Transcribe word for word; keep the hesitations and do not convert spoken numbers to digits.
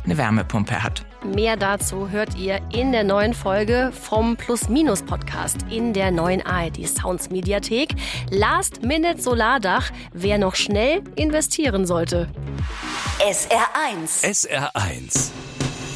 eine Wärmepumpe hat. Mehr dazu hört ihr in der neuen Folge vom Plus-Minus-Podcast in der neuen A R D Sounds Mediathek. Last-Minute-Solardach, wer noch schnell investieren sollte. S R eins. S R eins.